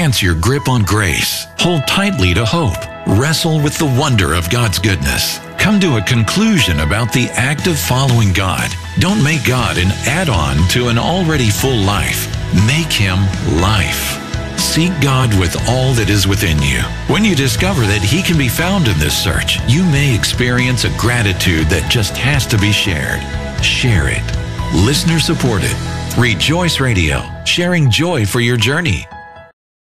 Enhance your grip on grace. Hold tightly to hope. Wrestle with the wonder of God's goodness. Come to a conclusion about the act of following God. Don't make God an add-on to an already full life. Make Him life. Seek God with all that is within you. When you discover that He can be found in this search, you may experience a gratitude that just has to be shared. Share it. Listener supported. Rejoice Radio, sharing joy for your journey.